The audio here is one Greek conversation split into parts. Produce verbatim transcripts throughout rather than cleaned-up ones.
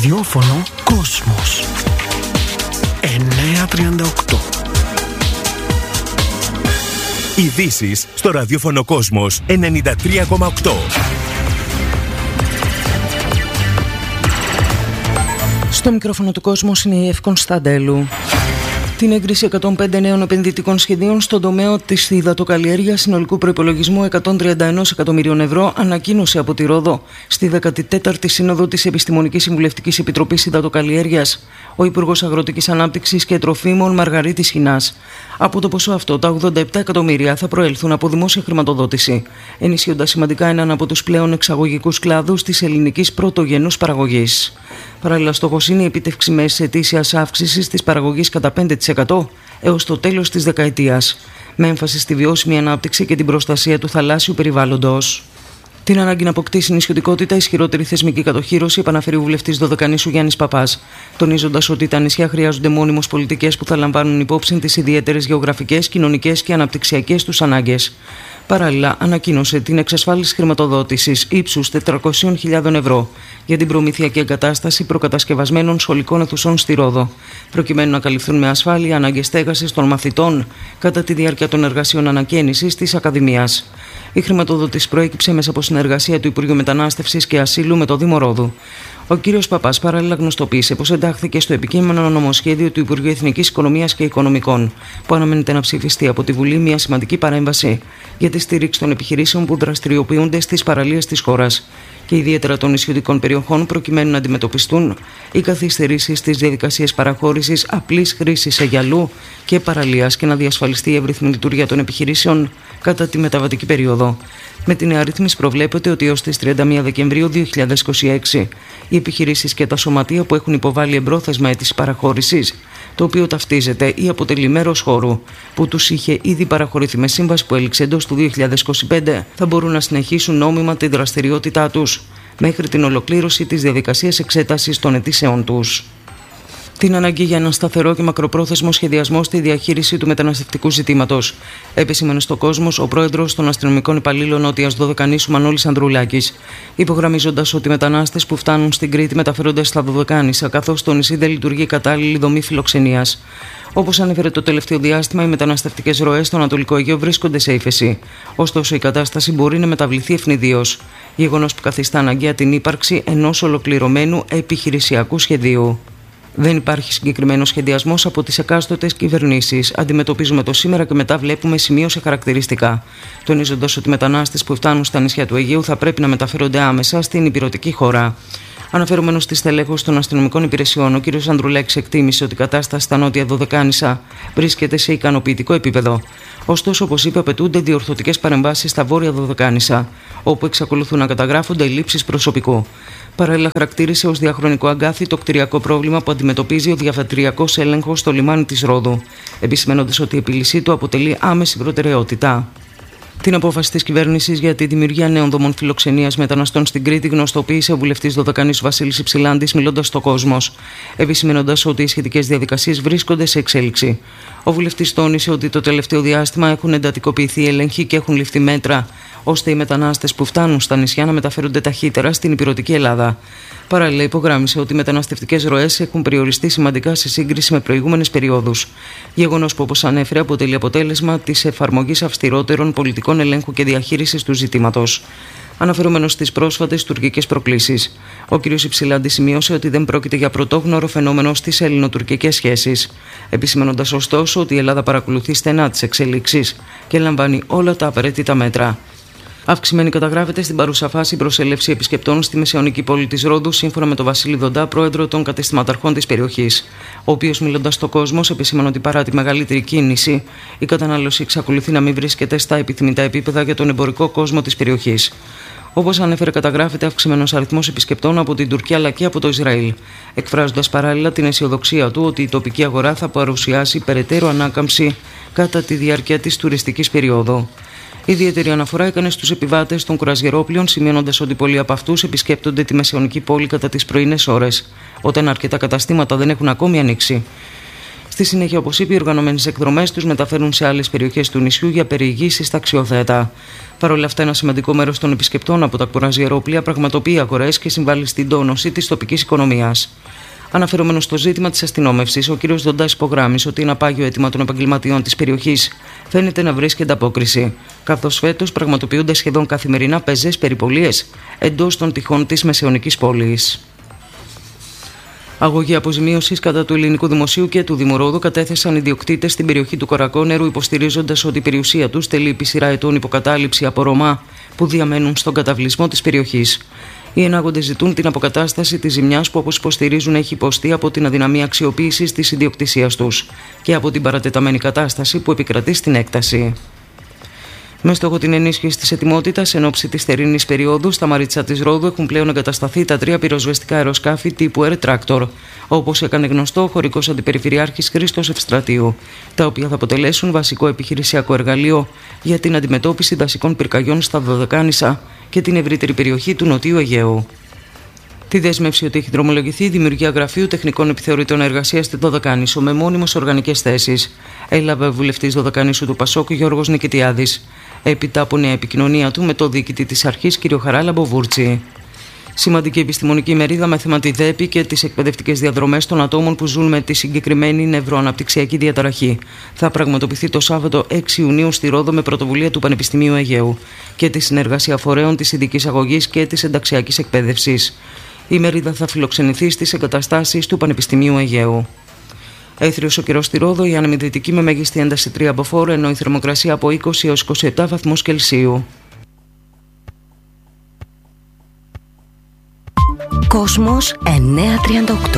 Ραδιόφωνο Κόσμος εννιακόσια τριάντα οκτώ. Ειδήσεις στο ραδιόφωνο Κόσμος ενενήντα τρία κόμμα οκτώ. Στο μικρόφωνο του Κόσμος είναι η Εύη Κωνσταντέλου. Την έγκριση εκατόν πέντε νέων επενδυτικών σχεδίων στον τομέα της υδατοκαλλιέργειας συνολικού προϋπολογισμού εκατόν τριάντα ένα εκατομμυρίων ευρώ ανακοίνωσε από τη Ρόδο στη δέκατη τέταρτη Σύνοδο της Επιστημονικής Συμβουλευτικής Επιτροπής Υδατοκαλλιέργειας ο Υπουργός Αγροτικής Ανάπτυξης και Τροφίμων Μαργαρίτης Χινάς. Από το ποσό αυτό, τα ογδόντα επτά εκατομμύρια θα προέλθουν από δημόσια χρηματοδότηση, ενισχύοντας σημαντικά έναν από τους πλέον εξαγωγικούς κλάδους της ελληνικής πρωτογενούς παραγωγής. Παράλληλα, στόχος είναι η επίτευξη μέσης ετήσιας αύξησης της παραγωγής κατά πέντε τοις εκατό έως το τέλος της δεκαετίας, με έμφαση στη βιώσιμη ανάπτυξη και την προστασία του θαλάσσιου περιβάλλοντος. Την ανάγκη να αποκτήσει νησιωτικότητα, ισχυρότερη θεσμική κατοχήρωση, επαναφέρει ο βουλευτής Δωδεκανήσου Γιάννης Παπάς, τονίζοντας ότι τα νησιά χρειάζονται μόνιμως πολιτικές που θα λαμβάνουν υπόψη τις ιδιαίτερες γεωγραφικές, κοινωνικές και αναπτυξιακές τους ανάγκες. Παράλληλα, ανακοίνωσε την εξασφάλιση χρηματοδότησης ύψους τετρακόσιες χιλιάδες ευρώ για την προμήθεια και εγκατάσταση προκατασκευασμένων σχολικών αιθουσών στη Ρόδο, προκειμένου να καλυφθούν με ασφάλεια ανάγκες στέγασης των μαθητών κατά τη διάρκεια των εργασιών ανακαίνησης της Ακαδημίας. Η χρηματοδότηση προέκυψε μέσα από συνεργασία του Υπουργείου Μετανάστευσης και Ασύλου με το Δήμο Ρόδου. Ο κ. Παπάς παράλληλα γνωστοποίησε πως εντάχθηκε στο επικείμενο νομοσχέδιο του Υπουργείου Εθνικής Οικονομίας και Οικονομικών, που αναμένεται να ψηφιστεί από τη Βουλή μια σημαντική παρέμβαση για τη στήριξη των επιχειρήσεων που δραστηριοποιούνται στις παραλίες της χώρας και ιδιαίτερα των νησιωτικών περιοχών, προκειμένου να αντιμετωπιστούν οι καθυστερήσεις στις διαδικασίες παραχώρησης απλής χρήσης αγιαλού και παραλίας και να διασφαλιστεί η εύρυθμη λειτουργία των επιχειρήσεων κατά τη μεταβατική περίοδο. Με την νέα ρύθμιση προβλέπεται ότι έως τις τριάντα μία Δεκεμβρίου δύο χιλιάδες είκοσι έξι οι επιχειρήσεις και τα σωματεία που έχουν υποβάλει εμπρόθεσμα αίτηση παραχώρησης, το οποίο ταυτίζεται ή αποτελεί μέρος χώρου που τους είχε ήδη παραχωρηθεί με σύμβαση που έληξε εντός του δύο χιλιάδες είκοσι πέντε, θα μπορούν να συνεχίσουν νόμιμα τη δραστηριότητά τους μέχρι την ολοκλήρωση της διαδικασίας εξέτασης των αιτήσεών τους. Την ανάγκη για ένα σταθερό και μακροπρόθεσμο σχεδιασμό στη διαχείριση του μεταναστευτικού ζητήματος, επεσήμανε στο Κόσμος ο πρόεδρος των αστυνομικών υπαλλήλων Νότιας Δωδεκανήσου Μανώλης Ανδρουλάκης, υπογραμμίζοντας ότι οι μετανάστες που φτάνουν στην Κρήτη μεταφέρονται στα Δωδεκάνησα, καθώς το νησί δεν λειτουργεί κατάλληλη δομή φιλοξενίας. Όπως ανέφερε το τελευταίο διάστημα, οι μεταναστευτικές ροές στο Ανατολικό Αιγαίο βρίσκονται σε ύφεση. Ωστόσο, η κατάσταση μπορεί να μεταβληθεί ευνηδίως, γεγονός που καθιστά αναγκαία την ύπαρξη ενός ολοκληρωμένου επιχειρησιακού σχεδίου. Δεν υπάρχει συγκεκριμένος σχεδιασμός από τις εκάστοτες κυβερνήσεις. Αντιμετωπίζουμε το σήμερα και μετά βλέπουμε σημείωση χαρακτηριστικά. Τονίζοντας ότι οι μετανάστες που φτάνουν στα νησιά του Αιγαίου θα πρέπει να μεταφέρονται άμεσα στην ηπειρωτική χώρα. Αναφερόμενος στη στελέχωση των αστυνομικών υπηρεσιών, ο κ. Ανδρουλάκης εκτίμησε ότι η κατάσταση στα νότια Δωδεκάνησα βρίσκεται σε ικανοποιητικό επίπεδο. Ωστόσο, όπως είπε, απαιτούνται διορθωτικές παρεμβάσεις στα βόρεια Δωδεκάνησα, όπου εξακολουθούν να καταγράφονται ελλείψεις προσωπικού. Παράλληλα, χαρακτήρισε ως διαχρονικό αγκάθι το κτηριακό πρόβλημα που αντιμετωπίζει ο διαφατριακός έλεγχος στο λιμάνι της Ρόδου, επισημαίνοντας ότι η επίλυσή του αποτελεί άμεση προτεραιότητα. Την απόφαση της κυβέρνησης για τη δημιουργία νέων δομών φιλοξενίας μεταναστών στην Κρήτη γνωστοποίησε ο βουλευτής Δωδεκανήσου Βασίλης Υψηλάντης, μιλώντας στο Κόσμος, επισημαίνοντας ότι οι σχετικές διαδικασίες βρίσκονται σε εξέλιξη. Ο βουλευτής τόνισε ότι το τελευταίο διάστημα έχουν εντατικοποιηθεί έλεγχοι και έχουν ληφθεί μέτρα ώστε οι μετανάστες που φτάνουν στα νησιά να μεταφέρονται ταχύτερα στην ηπειρωτική Ελλάδα. Παράλληλα, υπογράμμισε ότι οι μεταναστευτικές ροές έχουν περιοριστεί σημαντικά σε σύγκριση με προηγούμενες περιόδους. Γεγονός που, όπως ανέφερε, αποτελεί αποτέλεσμα της εφαρμογής αυστηρότερων πολιτικών ελέγχου και διαχείρισης του ζητήματος. Αναφερόμενος στις πρόσφατες τουρκικές προκλήσεις, ο κ. Υψηλάντης σημείωσε ότι δεν πρόκειται για πρωτόγνωρο φαινόμενο στις ελληνοτουρκικές σχέσεις, επισημαίνοντας ωστόσο ότι η Ελλάδα παρακολουθεί στενά τις εξελίξεις και λαμβάνει όλα τα απαραίτητα μέτρα. Αυξημένη καταγράφεται στην παρούσα φάση η προσέλευση επισκεπτών στη μεσαιωνική πόλη της Ρόδου, σύμφωνα με τον Βασίλη Δοντά, πρόεδρο των κατεστηματαρχών της περιοχής, ο οποίος, μιλώντας στο Κόσμος, επισήμανε ότι παρά τη μεγαλύτερη κίνηση, η κατανάλωση εξακολουθεί να μην βρίσκεται στα επιθυμητά επίπεδα για τον εμπορικό κόσμο της περιοχής. Όπως ανέφερε, καταγράφεται αυξημένος αριθμός επισκεπτών από την Τουρκία αλλά και από το Ισραήλ, εκφράζοντας παράλληλα την αισιοδοξία του ότι η τοπική αγορά θα παρουσιάσει περαιτέρω ανάκαμψη κατά τη διάρκεια της τουριστικής περίοδου. Ιδιαίτερη αναφορά έκανε στους επιβάτες των κουραζιερόπλοιων, σημειώνοντας ότι πολλοί από αυτούς επισκέπτονται τη μεσαιωνική πόλη κατά τις πρωινές ώρες, όταν αρκετά καταστήματα δεν έχουν ακόμη ανοίξει. Στη συνέχεια, όπως είπε, οι οργανωμένες εκδρομές τους μεταφέρουν σε άλλες περιοχές του νησιού για περιηγήσεις στα αξιοθέατα. Παρ' όλα αυτά, ένα σημαντικό μέρος των επισκεπτών από τα κουραζιερόπλια πραγματοποιεί αγορές και συμβάλλει στην τόνωση της τοπικής οικονομίας. Αναφερόμενος στο ζήτημα της αστυνόμευσης, ο κ. Δοντάς υπογράμμισε ότι ένα πάγιο αίτημα των επαγγελματιών της περιοχής φαίνεται να βρίσκει ανταπόκριση, καθώς φέτος πραγματοποιούνται σχεδόν καθημερινά πεζές περιπολίες εντός των τυχών της μεσαιωνικής πόλης. Αγωγή αποζημίωσης κατά του ελληνικού δημοσίου και του Δημορόδου κατέθεσαν ιδιοκτήτες στην περιοχή του Κορακόνερου, υποστηρίζοντας ότι η περιουσία τους τελεί επί σειρά ετών υποκατάληψη από Ρωμά που διαμένουν στον καταβλισμό της περιοχής. Οι ενάγοντες ζητούν την αποκατάσταση της ζημιάς που, όπως υποστηρίζουν, έχει υποστεί από την αδυναμία αξιοποίησης της ιδιοκτησίας τους και από την παρατεταμένη κατάσταση που επικρατεί στην έκταση. Με στόχο την ενίσχυση της ετοιμότητας εν ώψη της θερινής περίοδου, στα Μαρίτσα της Ρόδου έχουν πλέον εγκατασταθεί τα τρία πυροσβεστικά αεροσκάφη τύπου Air Tractor, όπως έκανε γνωστό ο χωρικός αντιπεριφερειάρχης Χρήστος Ευστρατείου, τα οποία θα αποτελέσουν βασικό επιχειρησιακό εργαλείο για την αντιμετώπιση δασικών πυρκαγιών στα Δωδεκάνησα και την ευρύτερη περιοχή του Νοτιού Αιγαίου. Τη δέσμευση ότι έχει δρομολογηθεί η δημιουργία γραφείου τεχνικών επιθεωρητών εργασίας στη Δωδεκάνησο με μόνιμες οργανικές θέσεις έλαβε ο βουλευτής Δωδεκανήσου του Πασόκ Γιώργος Νικητιάδης, έπειτα από νέα επικοινωνία του με το διοικητή της αρχής κ. Χαράλα Μποβούρτσι. Σημαντική επιστημονική μερίδα με θέμα τη ΔΕΠΗ και τις εκπαιδευτικές διαδρομές των ατόμων που ζουν με τη συγκεκριμένη νευροαναπτυξιακή διαταραχή θα πραγματοποιηθεί το Σάββατο έξι Ιουνίου στη Ρόδο με πρωτοβουλία του Πανεπιστημίου Αιγαίου και τη συνεργασία φορέων της ειδικής αγωγής και της ενταξιακής εκπαίδευσης. Η μερίδα θα φιλοξενηθεί στις εγκαταστάσεις του Πανεπιστημίου Αιγαίου. Έθριος ο καιρός στη Ρόδο, η άνεμη δυτική με μέγιστη ένταση τρία από φόρ, ενώ η θερμοκρασία από είκοσι έως είκοσι επτά βαθμούς Κελσίου. Κόσμος εννιακόσια τριάντα οκτώ.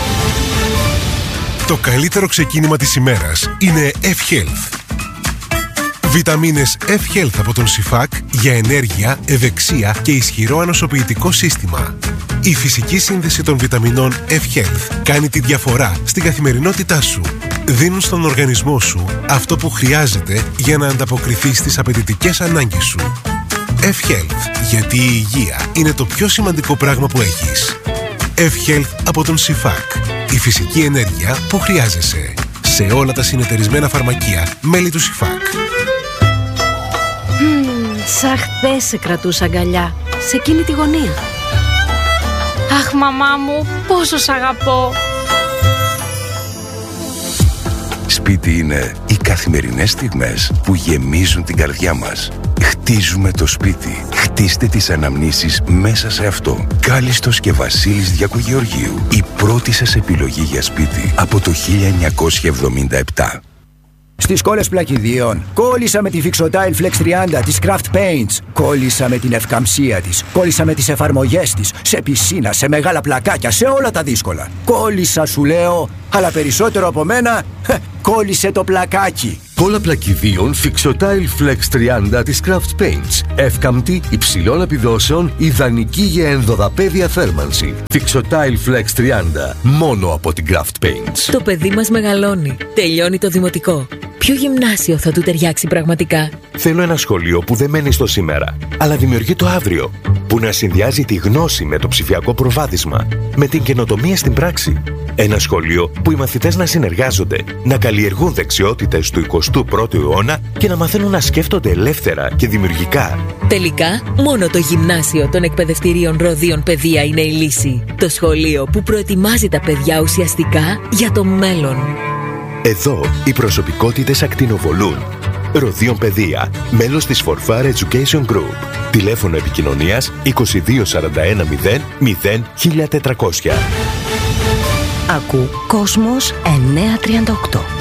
Το καλύτερο ξεκίνημα της ημέρας είναι F-Health. Βιταμίνες F-Health από τον Σιφάκ για ενέργεια, ευεξία και ισχυρό ανοσοποιητικό σύστημα. Η φυσική σύνδεση των βιταμινών F-Health κάνει τη διαφορά στην καθημερινότητά σου. Δίνουν στον οργανισμό σου αυτό που χρειάζεται για να ανταποκριθεί στις απαιτητικές ανάγκες σου. F-Health, γιατί η υγεία είναι το πιο σημαντικό πράγμα που έχεις. F-Health από τον Σιφάκ. Η φυσική ενέργεια που χρειάζεσαι. Σε όλα τα συνεταιρισμένα φαρμακεία, μέλη του Σιφάκ. Mm, σαν χθες σε κρατούσα αγκαλιά, σε εκείνη τη γωνία. Αχ, μαμά μου, πόσο σ' αγαπώ. Σπίτι είναι οι καθημερινές στιγμές που γεμίζουν την καρδιά μας. Χτίζουμε το σπίτι. Χτίστε τις αναμνήσεις μέσα σε αυτό. Κάλιστος και Βασίλης Διακογεωργίου. Η πρώτη σας επιλογή για σπίτι από το χίλια εννιακόσια εβδομήντα επτά. Στις κόλλες πλακιδίων, κόλλησα με τη Fixotile Flex τριάντα της Craft Paints. Κόλλησα με την ευκαμψία της. Κόλλησα με τις εφαρμογές της. Σε πισίνα, σε μεγάλα πλακάκια, σε όλα τα δύσκολα. Κόλλησα σου λέω, αλλά περισσότερο από μένα, κόλλησε το πλακάκι. Κόλλα πλακιδίων Fixotile Flex τριάντα της Craft Paints. Εύκαμπτη, υψηλών επιδόσεων, ιδανική για ενδοδαπέδια θέρμανση. Fixotile Flex τριάντα, μόνο από την Craft Paints. Το παιδί μας μεγαλώνει. Τελειώνει το δημοτικό. Ποιο γυμνάσιο θα του ταιριάξει πραγματικά? Θέλω ένα σχολείο που δεν μένει στο σήμερα, αλλά δημιουργεί το αύριο. Που να συνδυάζει τη γνώση με το ψηφιακό προβάδισμα, με την καινοτομία στην πράξη. Ένα σχολείο που οι μαθητές να συνεργάζονται, να καλλιεργούν δεξιότητες του εικοστού πρώτου αιώνα και να μαθαίνουν να σκέφτονται ελεύθερα και δημιουργικά. Τελικά, μόνο το γυμνάσιο των εκπαιδευτηρίων Ροδίων Παιδεία είναι η λύση. Το σχολείο που προετοιμάζει τα παιδιά ουσιαστικά για το μέλλον. Εδώ οι προσωπικότητες ακτινοβολούν. Ροδίων Παιδεία, μέλος της Forfar Education Group. Τηλέφωνο επικοινωνίας είκοσι δύο σαράντα ένα μηδέν μηδέν χίλια τετρακόσια. Ακού Κόσμος εννιακόσια τριάντα οκτώ.